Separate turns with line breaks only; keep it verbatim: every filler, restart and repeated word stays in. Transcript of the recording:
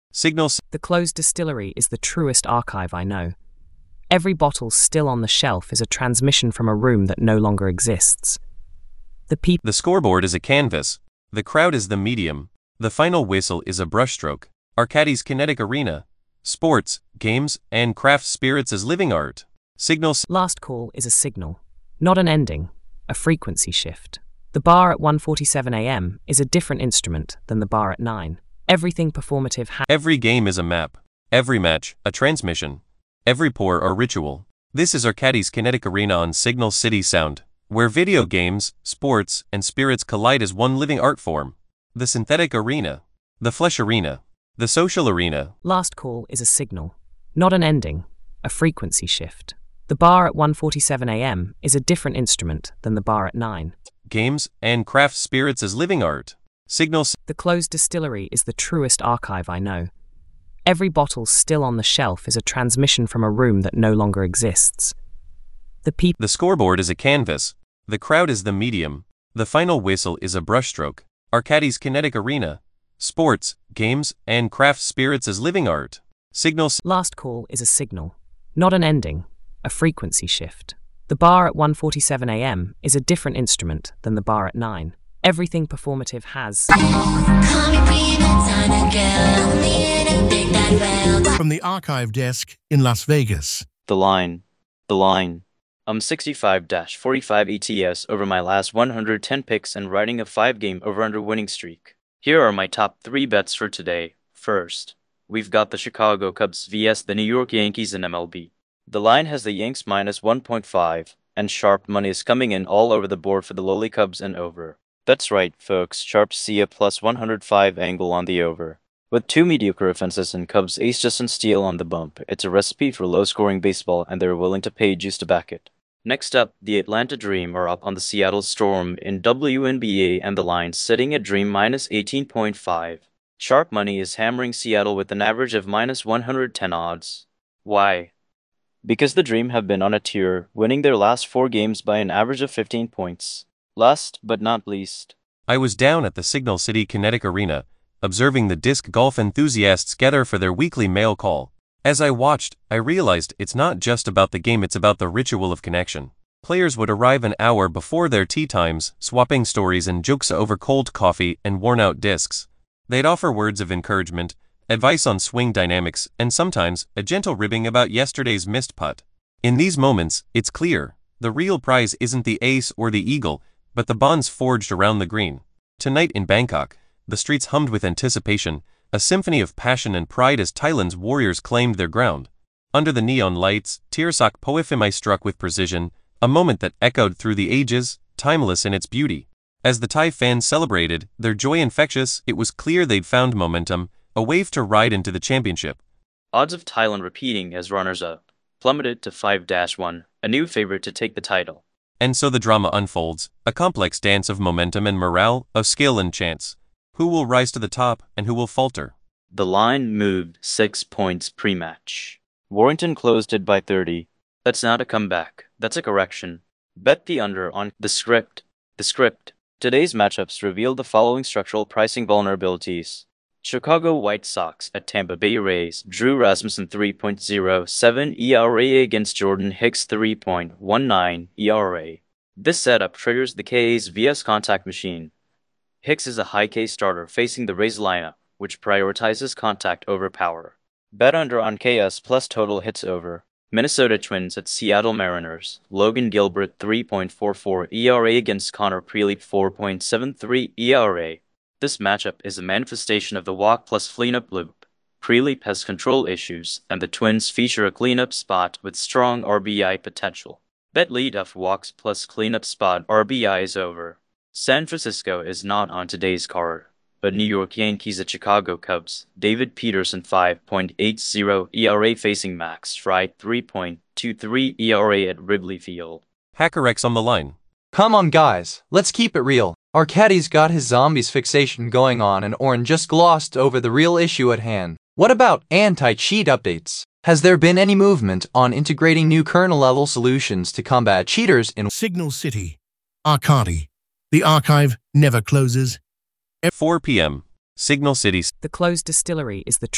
Signal.
The closed distillery is the truest archive I know. Every bottle still on the shelf is a transmission from a room that no longer exists. The people.
The scoreboard is a canvas. The crowd is the medium. The final whistle is a brushstroke. Arcadis Kinetic Arena. Sports, games, and craft spirits as living art. Signal.
Last call is a signal, not an ending, a frequency shift. The bar at one forty-seven a m is a different instrument than the bar at nine. Everything performative has.
Every game is a map. Every match, a transmission. Every pour, a ritual. This is Arcadis Kinetic Arena on Signal City Sound, where video games, sports, and spirits collide as one living art form. The synthetic arena. The flesh arena. The social arena.
Last call is a signal, not an ending, a frequency shift. The bar at one forty-seven a m is a different instrument than the bar at nine.
Games and craft spirits as living art. Signal.
The closed distillery is the truest archive I know. Every bottle still on the shelf is a transmission from a room that no longer exists. The people.
The scoreboard is a canvas. The crowd is the medium. The final whistle is a brushstroke. Arcadis Kinetic Arena. Sports, games, and craft spirits as living art. Signal.
Last call is a signal, not an ending, a frequency shift. The bar at one forty-seven a m is a different instrument than the bar at nine. Everything performative has.
From the archive desk in Las Vegas.
The line. The line. I'm sixty-five forty-five E T S over my last one hundred ten picks and riding a five game over-under winning streak. Here are my top three bets for today. First, we've got the Chicago Cubs versus the New York Yankees in M L B. The line has the Yanks minus one point five, and sharp money is coming in all over the board for the lowly Cubs and over. That's right, folks, sharp see a plus one hundred five angle on the over. With two mediocre offenses and Cubs ace Justin Steele on the bump, it's a recipe for low-scoring baseball and they're willing to pay juice to back it. Next up, the Atlanta Dream are up on the Seattle Storm in W N B A and the line sitting at Dream minus eighteen point five. Sharp money is hammering Seattle with an average of minus one hundred ten odds. Why? Because the Dream have been on a tear, winning their last four games by an average of fifteen points. Last but not least,
I was down at the Signal City Kinetic Arena, observing the disc golf enthusiasts gather for their weekly mail call. As I watched, I realized it's not just about the game, it's about the ritual of connection. Players would arrive an hour before their tee times, swapping stories and jokes over cold coffee and worn-out discs. They'd offer words of encouragement, advice on swing dynamics, and sometimes a gentle ribbing about yesterday's missed putt. In these moments, it's clear, the real prize isn't the ace or the eagle, but the bonds forged around the green. Tonight in Bangkok, the streets hummed with anticipation, a symphony of passion and pride as Thailand's warriors claimed their ground. Under the neon lights, Tirsak Poifimai struck with precision, a moment that echoed through the ages, timeless in its beauty. As the Thai fans celebrated, their joy infectious, it was clear they'd found momentum, a wave to ride into the championship.
Odds of Thailand repeating as runners-up plummeted to five to one, a new favorite to take the title.
And so the drama unfolds, a complex dance of momentum and morale, of skill and chance. Who will rise to the top, and who will falter?
The line moved six points pre-match. Warrington closed it by thirty. That's not a comeback, that's a correction. Bet the under on the script. The script. Today's matchups reveal the following structural pricing vulnerabilities. Chicago White Sox at Tampa Bay Rays, Drew Rasmussen three point oh seven E R A against Jordan Hicks three point one nine E R A. This setup triggers the K A's V S contact machine. Hicks is a high K starter facing the Rays lineup, which prioritizes contact over power. Bet under on K S plus total hits over. Minnesota Twins at Seattle Mariners, Logan Gilbert three point four four E R A against Connor Prelip four point seven three E R A. This matchup is a manifestation of the walk plus cleanup loop. Prelip has control issues, and the Twins feature a cleanup spot with strong R B I potential. Bet leadoff walks plus cleanup spot R B I is over. San Francisco is not on today's card, but New York Yankees at Chicago Cubs, David Peterson five point eight oh E R A facing Max Fried three point two three E R A at Wrigley Field.
HackerX on the line.
Come on guys, let's keep it real. Arcadi's got his zombies fixation going on and Oren just glossed over the real issue at hand. What about anti-cheat updates? Has there been any movement on integrating new kernel-level solutions to combat cheaters in
Signal City, Arcadi. The archive never closes.
four p m Signal City.
The closed distillery is the